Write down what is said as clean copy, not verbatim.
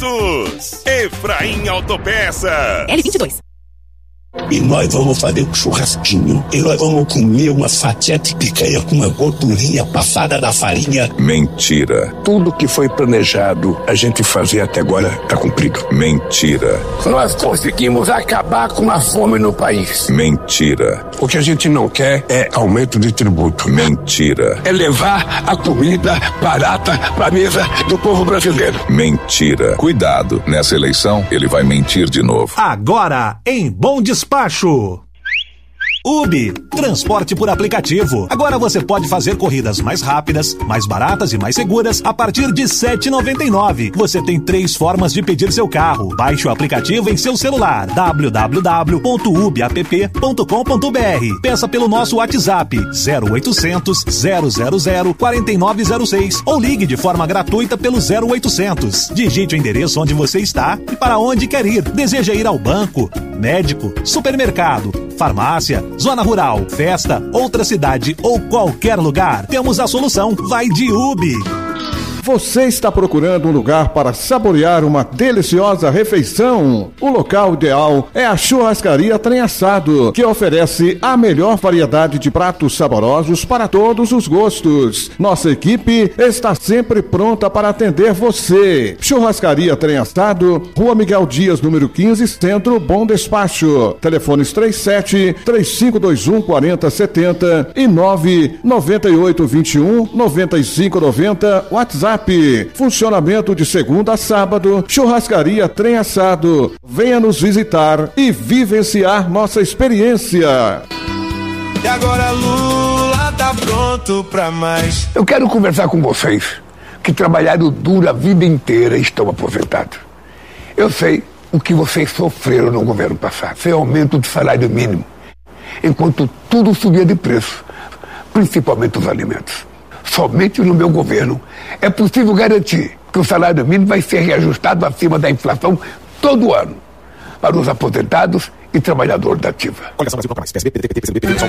Efraim Autopeças. L22. E nós vamos fazer um churrasquinho. E nós vamos comer uma fatia de picanha com uma gordurinha passada da farinha. Mentira. Tudo que foi planejado a gente fazer até agora tá cumprido. Mentira. Nós conseguimos acabar com a fome no país. Mentira. O que a gente não quer é aumento de tributo. Mentira. É levar a comida barata pra mesa do povo brasileiro. Mentira. Cuidado, nessa eleição ele vai mentir de novo. Agora, em Bom Despacho. Ubi, transporte por aplicativo. Agora você pode fazer corridas mais rápidas, mais baratas e mais seguras a partir de R$ 7,99. Você tem 3 formas de pedir seu carro. Baixe o aplicativo em seu celular. www.ubiapp.com.br. Peça pelo nosso WhatsApp 0800 000 4906 ou ligue de forma gratuita pelo 0800. Digite o endereço onde você está e para onde quer ir. Deseja ir ao banco, médico, supermercado, farmácia, zona rural, festa, outra cidade ou qualquer lugar? Temos a solução. Vai de Ubi. Você está procurando um lugar para saborear uma deliciosa refeição? O local ideal é a Churrascaria Trem Assado, que oferece a melhor variedade de pratos saborosos para todos os gostos. Nossa equipe está sempre pronta para atender você. Churrascaria Trem Assado, Rua Miguel Dias, número 15, Centro, Bom Despacho. Telefones 37-3521-4070 e 99821-9590, WhatsApp. Funcionamento de segunda a sábado. Churrascaria Trem Assado. Venha nos visitar e vivenciar nossa experiência. E agora Lula tá pronto pra mais. Eu quero conversar com vocês que trabalharam duro a vida inteira e estão aposentados. Eu sei o que vocês sofreram no governo passado. Sem aumento de salário mínimo, enquanto tudo subia de preço, principalmente os alimentos. Somente no meu governo é possível garantir que o salário mínimo vai ser reajustado acima da inflação todo ano para os aposentados e trabalhadores da ativa. Coligação Brasil Toca Mais. PSB, PDT, PT, PCdoB, PDT,